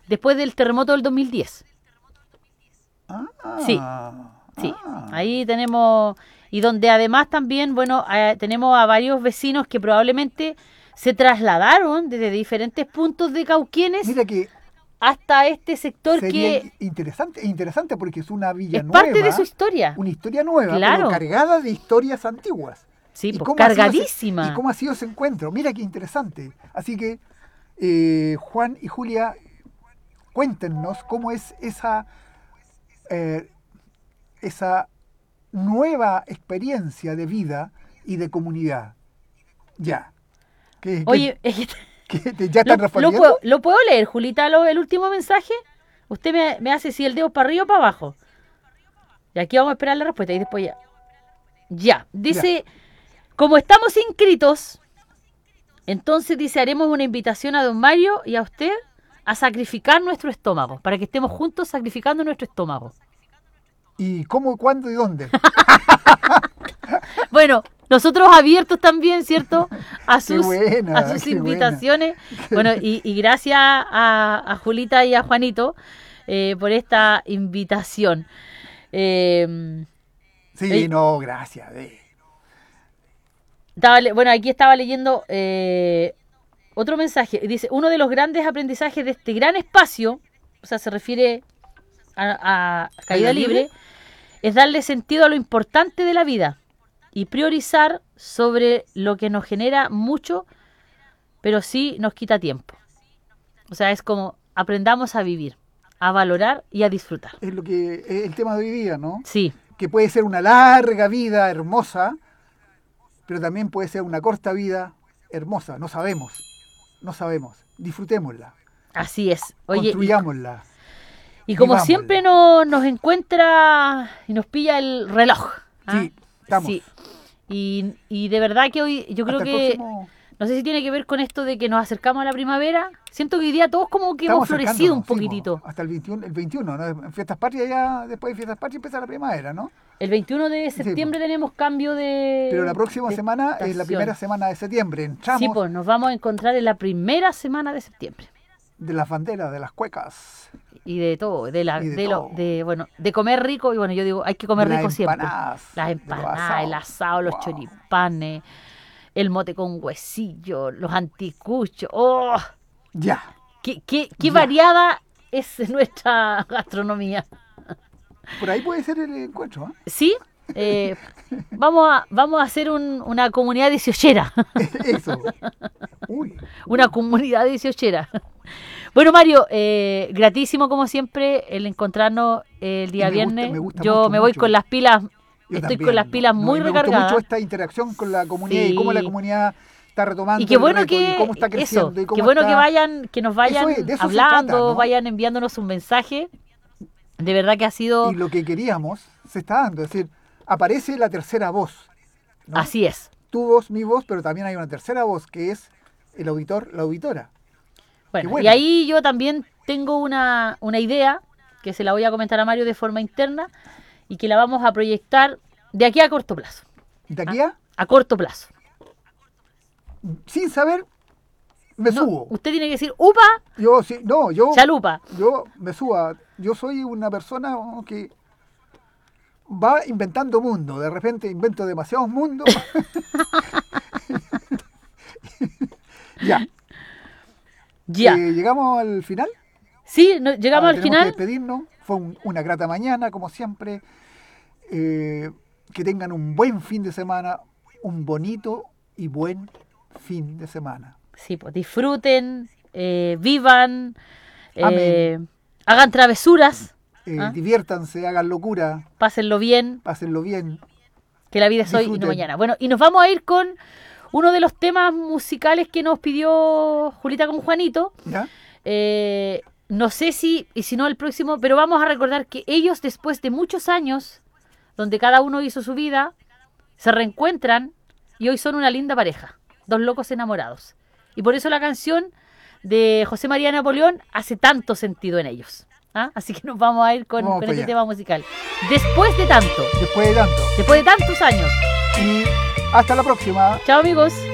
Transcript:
después del terremoto del 2010. Sí. Ahí tenemos, y donde además también, bueno, tenemos a varios vecinos que probablemente se trasladaron desde diferentes puntos de Cauquenes. Mira que hasta este sector sería que interesante porque es una villa es nueva. parte de su historia. Una historia nueva, Claro. pero cargada de historias antiguas. Sí, ¿Y pues, cómo cargadísima. ¿Y cómo ha sido ese encuentro? Mira qué interesante. Así que, Juan y Julia, cuéntenos cómo es esa nueva experiencia de vida y de comunidad. Ya. Oye, ¿Ya están respondiendo? ¿Lo puedo leer, Julita, el último mensaje? Usted me hace si el dedo para arriba o para abajo. Y aquí vamos a esperar la respuesta y después ya. Ya, dice, como estamos inscritos, entonces dice, haremos una invitación a don Mario y a usted a sacrificar nuestro estómago, para que estemos juntos sacrificando nuestro estómago. ¿Y cómo, cuándo y dónde? Bueno, nosotros abiertos también, ¿cierto? A sus qué invitaciones. Bueno, y gracias a Julita y a Juanito por esta invitación. Gracias. Bueno, aquí estaba leyendo otro mensaje. Dice, uno de los grandes aprendizajes de este gran espacio, o sea, se refiere a Caída Libre, es darle sentido a lo importante de la vida y priorizar sobre lo que nos genera mucho, pero sí nos quita tiempo. O sea, es como aprendamos a vivir, a valorar y a disfrutar. Es lo que es el tema de hoy día, ¿no? Sí. Que puede ser una larga vida hermosa, pero también puede ser una corta vida hermosa. No sabemos. Disfrutémosla. Así es. Oye, construyámosla. Y como siempre nos encuentra y nos pilla el reloj. Sí, estamos. Sí. Y de verdad que hoy yo creo que no sé si tiene que ver con esto de que nos acercamos a la primavera. Siento que hoy día todos como que hemos florecido un poquitito. Hasta el 21, ¿no? En Fiestas Patrias ya, después de Fiestas Patrias empieza la primavera, ¿no? El 21 de septiembre tenemos cambio de... Pero la próxima semana es la primera semana de septiembre. Entramos. Sí, pues nos vamos a encontrar en la primera semana de septiembre. De las banderas, de las cuecas. Y de todo, de comer rico. Y bueno, yo digo, hay que comer rico siempre. Las empanadas, el asado, los choripanes, el mote con huesillo, los anticuchos. ¡Oh! Ya. Qué variada es nuestra gastronomía. Por ahí puede ser el encuentro, ¿eh? Sí. Vamos a hacer una comunidad 18era. Eso. Uy. Una comunidad 18era. Bueno, Mario, gratísimo como siempre el encontrarnos el día viernes. Yo me voy con las pilas, con las pilas muy recargadas. Me gustó mucho esta interacción con la comunidad y cómo la comunidad está retomando y qué bueno y cómo está creciendo. Eso, qué bueno que nos vayan hablando, trata, ¿no? vayan enviándonos un mensaje. De verdad que ha sido... Y lo que queríamos se está dando, es decir, aparece la tercera voz, ¿no? Así es. Tu voz, mi voz, pero también hay una tercera voz que es el auditor, la auditora. Bueno, y ahí yo también tengo una idea que se la voy a comentar a Mario de forma interna y que la vamos a proyectar de aquí a corto plazo. ¿De aquí a? A corto plazo. Sin saber, me subo. Usted tiene que decir, ¡upa! Yo chalupa. Yo me subo. Yo soy una persona que va inventando mundo. De repente invento demasiados mundos. Ya. ¿Llegamos al final? Sí, llegamos al final. Tenemos que despedirnos. Fue una grata mañana, como siempre. Que tengan un buen fin de semana, un bonito y buen fin de semana. Sí, pues disfruten, vivan, hagan travesuras. Diviértanse, hagan locura. Pásenlo bien. Que la vida es hoy y no mañana. Bueno, y nos vamos a ir con uno de los temas musicales que nos pidió Julita con Juanito. ¿Ya? No sé si no el próximo, pero vamos a recordar que ellos, después de muchos años, donde cada uno hizo su vida, se reencuentran y hoy son una linda pareja, dos locos enamorados. Y por eso la canción de José María Napoleón hace tanto sentido en ellos. Así que nos vamos a ir con este tema musical. Después de tantos años. Y hasta la próxima. Chao, amigos.